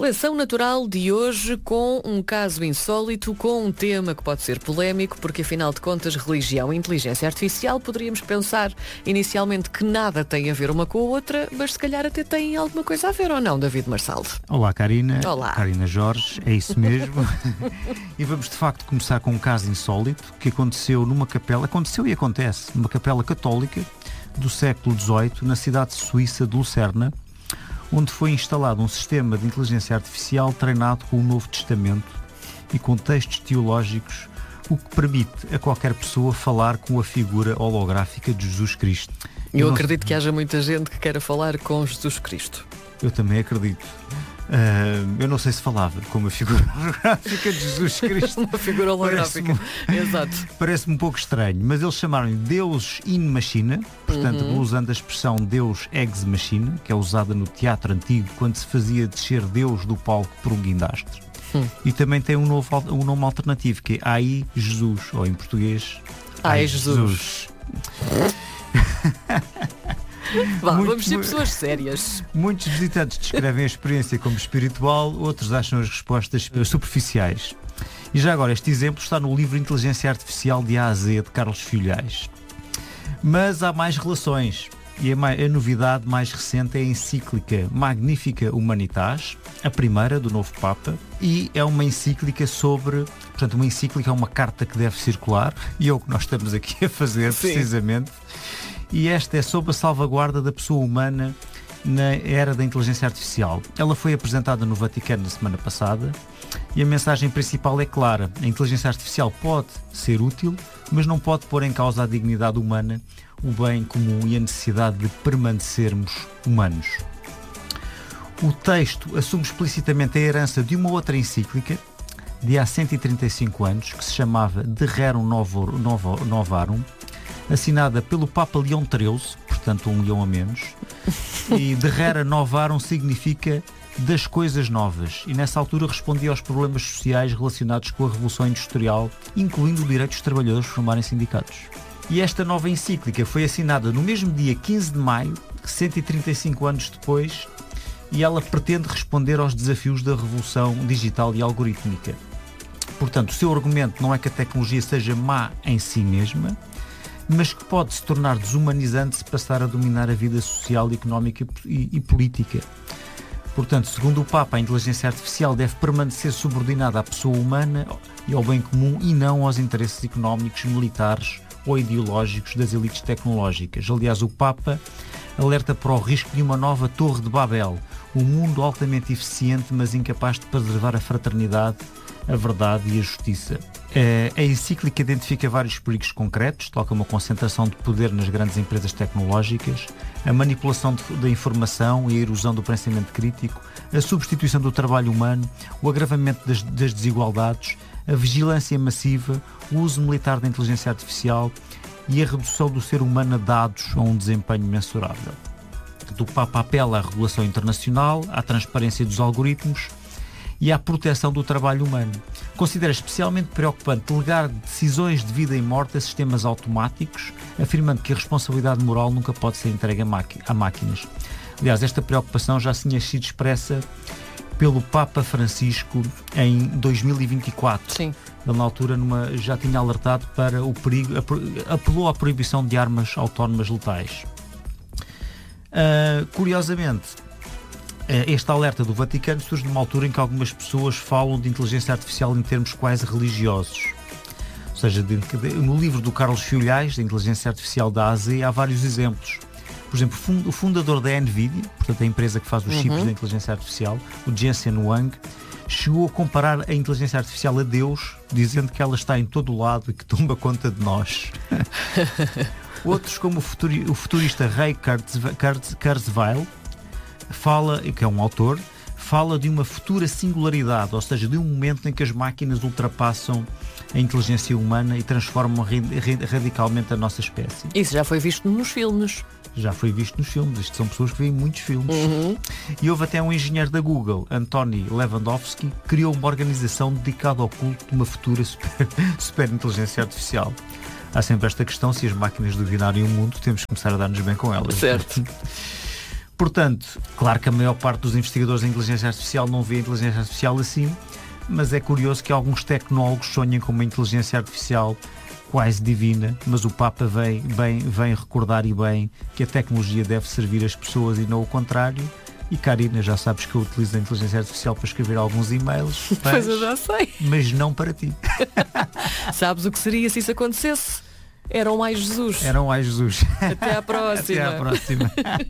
Seleção natural de hoje com um caso insólito, com um tema que pode ser polémico, porque afinal de contas religião e inteligência artificial poderíamos pensar inicialmente que nada tem a ver uma com a outra, mas se calhar até tem alguma coisa a ver ou não, David Marçal. Olá Karina. Olá. Karina Jorge, é isso mesmo. E vamos de facto começar com um caso insólito que aconteceu numa capela, aconteceu e acontece, numa capela católica do século XVIII, na cidade suíça de Lucerna, onde foi instalado um sistema de inteligência artificial treinado com o Novo Testamento e com textos teológicos, o que permite a qualquer pessoa falar com a figura holográfica de Jesus Cristo. Eu acredito que haja muita gente que queira falar com Jesus Cristo. Eu também acredito. Eu não sei se falava com uma figura holográfica de Jesus Cristo. Uma figura holográfica, exato. Parece-me um pouco estranho, mas eles chamaram-lhe Deus in Machina, portanto, usando a expressão Deus ex machina, que é usada no teatro antigo, quando se fazia descer Deus do palco por um guindastre. E também tem um nome alternativo, que é AI Jesus, ou em português, AI Jesus. Vamos ser pessoas sérias. Muitos visitantes descrevem a experiência como espiritual, outros acham as respostas superficiais. E já agora, este exemplo está no livro Inteligência Artificial de A a Z, de Carlos Filhais. Mas há mais relações. E a novidade mais recente é a encíclica Magnifica Humanitas, a primeira do novo Papa, e é uma encíclica sobre... Portanto, uma encíclica é uma carta que deve circular, e é o que nós estamos aqui a fazer, precisamente. E esta é sobre a salvaguarda da pessoa humana na era da inteligência artificial. Ela foi apresentada no Vaticano na semana passada e a mensagem principal é clara. A inteligência artificial pode ser útil, mas não pode pôr em causa a dignidade humana, o bem comum e a necessidade de permanecermos humanos. O texto assume explicitamente a herança de uma outra encíclica de há 135 anos, que se chamava De Rerum Novarum, assinada pelo Papa Leão XIII, portanto um leão a menos, e De Rerum Novarum significa das coisas novas, e nessa altura respondia aos problemas sociais relacionados com a Revolução Industrial, incluindo o direito dos trabalhadores de formarem sindicatos. E esta nova encíclica foi assinada no mesmo dia 15 de maio, 135 anos depois, e ela pretende responder aos desafios da revolução digital e algorítmica. Portanto, o seu argumento não é que a tecnologia seja má em si mesma, mas que pode se tornar desumanizante se passar a dominar a vida social, económica e política. Portanto, segundo o Papa, a inteligência artificial deve permanecer subordinada à pessoa humana e ao bem comum e não aos interesses económicos, militares ou ideológicos das elites tecnológicas. Aliás, o Papa alerta para o risco de uma nova Torre de Babel, um mundo altamente eficiente, mas incapaz de preservar a fraternidade, a verdade e a justiça. A encíclica identifica vários perigos concretos, tal como a concentração de poder nas grandes empresas tecnológicas, a manipulação da informação e a erosão do pensamento crítico, a substituição do trabalho humano, o agravamento das desigualdades, a vigilância massiva, o uso militar da inteligência artificial e a redução do ser humano a dados a um desempenho mensurável. O Papa apela à regulação internacional, à transparência dos algoritmos e à proteção do trabalho humano. Considera especialmente preocupante delegar decisões de vida e morte a sistemas automáticos, afirmando que a responsabilidade moral nunca pode ser entregue a máquinas. Aliás, esta preocupação já tinha sido expressa pelo Papa Francisco em 2024. Sim. Ele, na altura, já tinha alertado para o perigo, apelou à proibição de armas autónomas letais. Curiosamente, este alerta do Vaticano surge numa altura em que algumas pessoas falam de inteligência artificial em termos quase religiosos. Ou seja, no livro do Carlos Filhais, da Inteligência Artificial da AZ, há vários exemplos. Por exemplo, o fundador da NVIDIA, portanto a empresa que faz os chips da inteligência artificial, o Jensen Huang, chegou a comparar a inteligência artificial a Deus, dizendo que ela está em todo o lado e que toma conta de nós. Outros, como o futurista Ray Kurzweil, que é um autor, fala de uma futura singularidade, ou seja, de um momento em que as máquinas ultrapassam a inteligência humana e transformam radicalmente a nossa espécie. Isso já foi visto nos filmes. Já foi visto nos filmes. Isto são pessoas que veem muitos filmes. E houve até um engenheiro da Google, Anthony Levandowski, que criou uma organização dedicada ao culto de uma futura super inteligência artificial. Há sempre esta questão: se as máquinas dominarem o mundo, temos que começar a dar-nos bem com elas. Certo. Portanto, claro que a maior parte dos investigadores da inteligência artificial não vê a inteligência artificial assim, mas é curioso que alguns tecnólogos sonhem com uma inteligência artificial quase divina, mas o Papa vem recordar e bem que a tecnologia deve servir as pessoas e não o contrário. E Karina, já sabes que eu utilizo a inteligência artificial para escrever alguns e-mails. Pois eu já sei. Mas não para ti. Sabes o que seria se isso acontecesse? Era o mais Jesus. Era um ai Jesus. Até à próxima. Até à próxima.